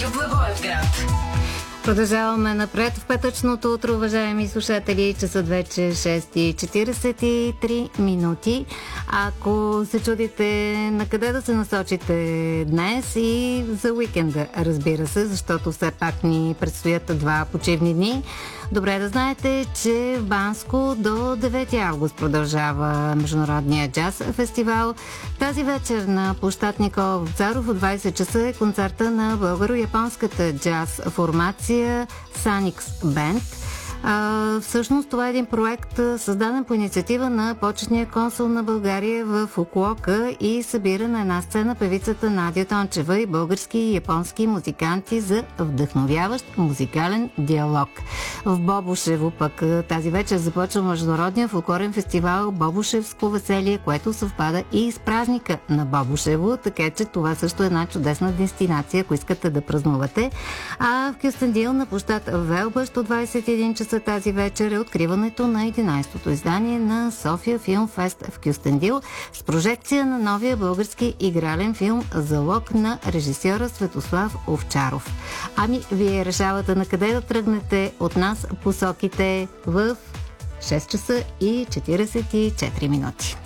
Радио Благоевград. Продължаваме напред в петъчното утро, уважаеми слушатели. Часът вече 6:43 минути. Ако се чудите на къде да се насочите днес и за уикенда, разбира се, защото все пак ни предстоят 2 почивни дни, добре да знаете, че в Банско до 9 август продължава Международния джаз фестивал. Тази вечер на площад Никола Вапцаров от 20 часа е концерта на българо-японската джаз формация Саникс Бенд. Всъщност това е един проект, създаден по инициатива на почетния консул на България в Фукуока и събира на една сцена певицата Надя Тончева и български и японски музиканти за вдъхновяващ музикален диалог. В Бобошево пък тази вечер започва Международния фолклорен фестивал Бобошевско веселие, което съвпада и с празника на Бобошево, така че това също е една чудесна дестинация, ако искате да празнувате. А в Кюстендил на площад Велбъщ от 21 часа тази вечер е откриването на 11-то издание на София Филм Фест в Кюстендил с прожекция на новия български игрален филм "Залог" на режисьора Светослав Овчаров. Ами, вие решавате на къде да тръгнете, от нас посоките в 6 часа и 44 минути.